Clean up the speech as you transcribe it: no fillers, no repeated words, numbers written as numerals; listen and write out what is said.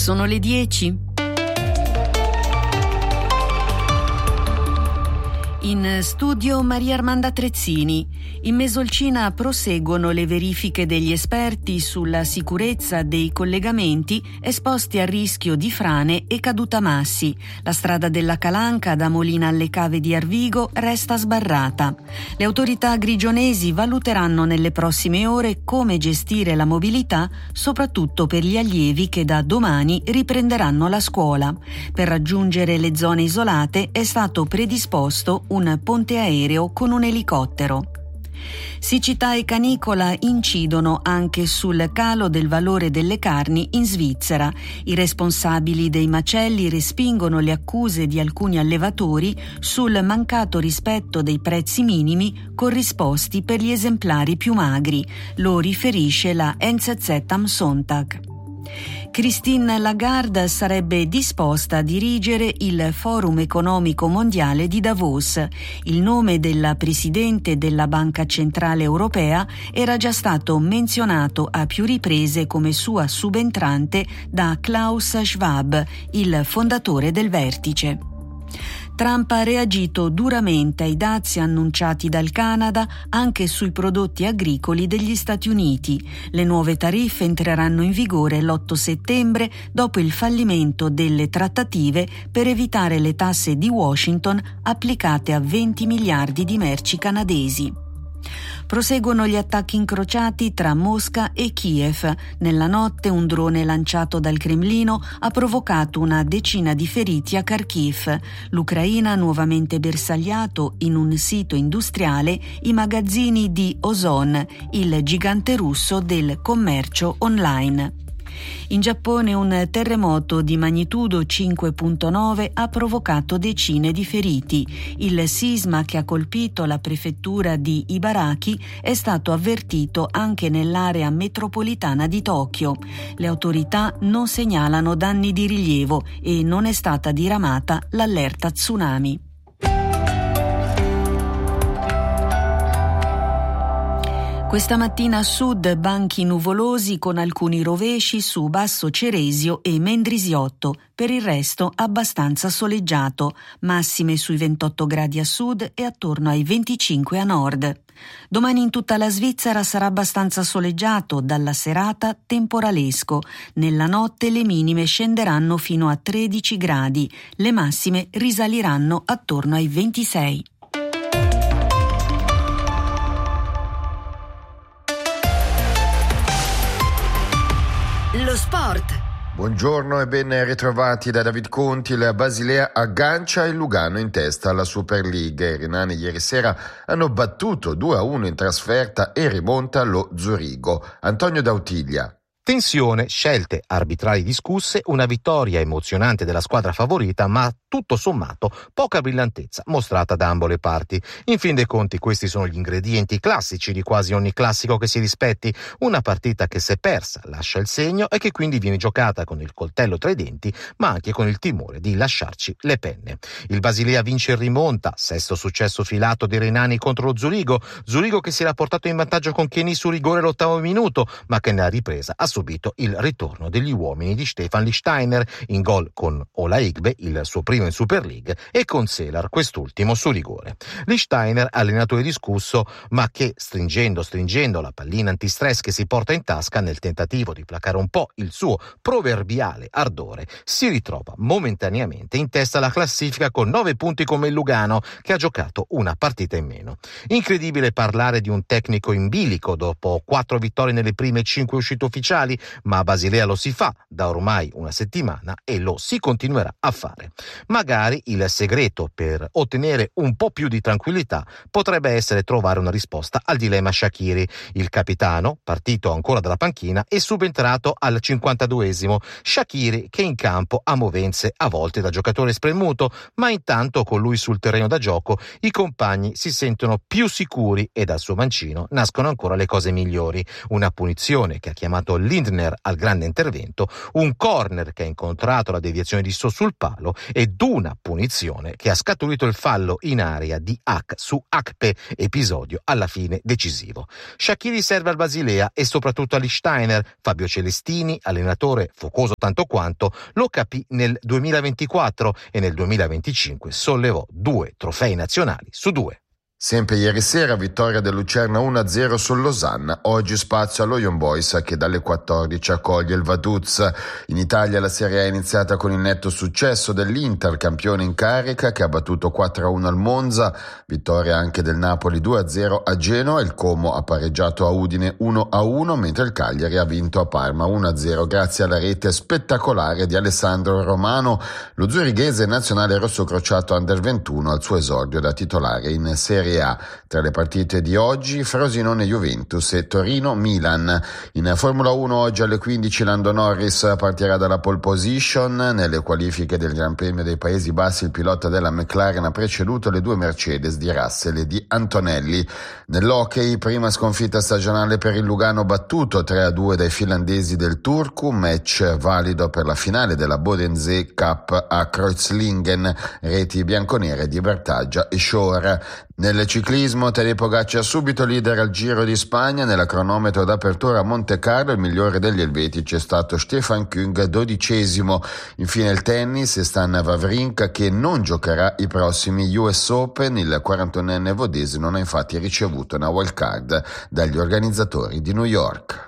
Sono le 10. In studio Maria Armanda Trezzini. In Mesolcina proseguono le verifiche degli esperti sulla sicurezza dei collegamenti esposti a rischio di frane e cadutamassi. La strada della Calanca da Molina alle Cave di Arvigo resta sbarrata. Le autorità agrigionesi valuteranno nelle prossime ore come gestire la mobilità, soprattutto per gli allievi che da domani riprenderanno la scuola. Per raggiungere le zone isolate è stato predisposto un ponte aereo con un elicottero. Siccità e canicola incidono anche sul calo del valore delle carni in Svizzera. I responsabili dei macelli respingono le accuse di alcuni allevatori sul mancato rispetto dei prezzi minimi corrisposti per gli esemplari più magri. Lo riferisce la NZZ am Sonntag. Christine Lagarde sarebbe disposta a dirigere il Forum economico mondiale di Davos. Il nome della presidente della Banca Centrale Europea era già stato menzionato a più riprese come sua subentrante da Klaus Schwab, il fondatore del vertice. Trump ha reagito duramente ai dazi annunciati dal Canada anche sui prodotti agricoli degli Stati Uniti. Le nuove tariffe entreranno in vigore l'8 settembre dopo il fallimento delle trattative per evitare le tasse di Washington applicate a 20 miliardi di merci canadesi. Proseguono gli attacchi incrociati tra Mosca e Kiev. Nella notte un drone lanciato dal Cremlino ha provocato una decina di feriti a Kharkiv. L'Ucraina ha nuovamente bersagliato in un sito industriale i magazzini di Ozon, il gigante russo del commercio online. In Giappone un terremoto di magnitudo 5.9 ha provocato decine di feriti. Il sisma che ha colpito la prefettura di Ibaraki è stato avvertito anche nell'area metropolitana di Tokyo. Le autorità non segnalano danni di rilievo e non è stata diramata l'allerta tsunami. Questa mattina a sud banchi nuvolosi con alcuni rovesci su Basso Ceresio e Mendrisiotto, per il resto abbastanza soleggiato, massime sui 28 gradi a sud e attorno ai 25 a nord. Domani in tutta la Svizzera sarà abbastanza soleggiato, dalla serata temporalesco. Nella notte le minime scenderanno fino a 13 gradi, le massime risaliranno attorno ai 26. Lo sport. Buongiorno e ben ritrovati da David Conti. Il Basilea aggancia il Lugano in testa alla Super League. I renani ieri sera hanno battuto 2-1 in trasferta e rimonta lo Zurigo. Antonio Dautiglia. Tensione, scelte arbitrali discusse, una vittoria emozionante della squadra favorita, ma tutto sommato poca brillantezza mostrata da ambo le parti. In fin dei conti questi sono gli ingredienti classici di quasi ogni classico che si rispetti, una partita che se persa lascia il segno e che quindi viene giocata con il coltello tra i denti, ma anche con il timore di lasciarci le penne. Il Basilea vince e rimonta, sesto successo filato dei renani contro lo Zurigo che si era portato in vantaggio con Chiellini su rigore all'8° minuto, ma che nella ripresa ha subito il ritorno degli uomini di Stefan Lichtsteiner, in gol con Ola Igbe, il suo primo in Super League, e con Selar, quest'ultimo su rigore. Lichtsteiner, allenatore discusso, ma che stringendo la pallina antistress che si porta in tasca nel tentativo di placare un po' il suo proverbiale ardore, si ritrova momentaneamente in testa alla classifica con 9 punti come il Lugano, che ha giocato una partita in meno. Incredibile parlare di un tecnico in bilico dopo 4 vittorie nelle prime 5 uscite ufficiali, ma a Basilea lo si fa da ormai una settimana e lo si continuerà a fare. Magari il segreto per ottenere un po' più di tranquillità potrebbe essere trovare una risposta al dilemma Shaqiri. Il capitano, partito ancora dalla panchina, è subentrato al 52esimo. Shaqiri che in campo ha movenze a volte da giocatore spremuto, ma intanto con lui sul terreno da gioco i compagni si sentono più sicuri e dal suo mancino nascono ancora le cose migliori. Una punizione che ha chiamato Lindner al grande intervento, un corner che ha incontrato la deviazione di So sul palo ed una punizione che ha scaturito il fallo in area di Hack su Akpe, episodio alla fine decisivo. Shaqiri serve al Basilea e soprattutto a Lichtsteiner. Fabio Celestini, allenatore focoso tanto quanto, lo capì nel 2024 e nel 2025 sollevò 2 trofei nazionali su 2. Sempre ieri sera vittoria del Lucerna 1-0 sul Losanna, oggi spazio allo Young Boys che dalle 14 accoglie il Vaduz. In Italia la Serie A è iniziata con il netto successo dell'Inter, campione in carica, che ha battuto 4-1 al Monza, vittoria anche del Napoli 2-0 a Genoa, il Como ha pareggiato a Udine 1-1, mentre il Cagliari ha vinto a Parma 1-0 grazie alla rete spettacolare di Alessandro Romano, lo zurighese nazionale rossocrociato Under 21 al suo esordio da titolare in Serie A. Tra le partite di oggi, Frosinone-Juventus e Torino-Milan. In Formula 1 oggi alle 15 Lando Norris partirà dalla pole position. Nelle qualifiche del Gran Premio dei Paesi Bassi il pilota della McLaren ha preceduto le 2 Mercedes di Russell e di Antonelli. Nell'hockey, prima sconfitta stagionale per il Lugano battuto 3-2 dai finlandesi del Turku, match valido per la finale della Bodensee Cup a Kreuzlingen, reti bianconere di Bertaggia e Shore. Nel ciclismo Tadej Pogacar subito leader al Giro di Spagna, nella cronometro d'apertura a Monte Carlo il migliore degli elvetici è stato Stefan Küng, 12°. Infine il tennis, Stan Wawrinka che non giocherà i prossimi US Open, il 41enne vodese non ha infatti ricevuto una wild card dagli organizzatori di New York.